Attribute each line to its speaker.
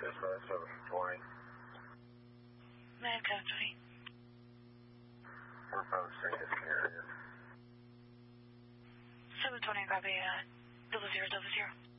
Speaker 1: 720.
Speaker 2: Man, 720.
Speaker 1: We're posting this area.
Speaker 2: 720, copy, 0000.